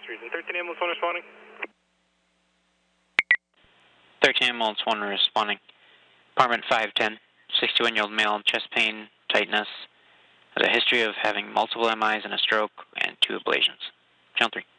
region. 13 ambulance 1 responding. 13 ambulance 1 responding. Apartment 510, 61-year-old male, chest pain, tightness, has a history of having multiple MIs and a stroke and 2 ablations. Channel 3.